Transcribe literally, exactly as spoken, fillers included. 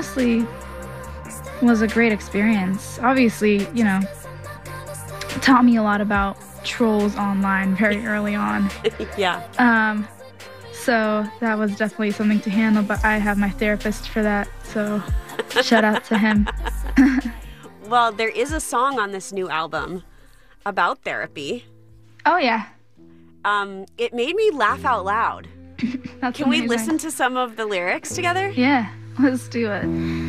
honestly was a great experience. Obviously, you know, taught me a lot about trolls online very early on. Yeah. Um, so that was definitely something to handle, but I have my therapist for that, so shout out to him. Well, there is a song on this new album about therapy. Oh, yeah. Um, it made me laugh out loud. That's Can amazing. we listen to some of the lyrics together? Yeah, let's do it.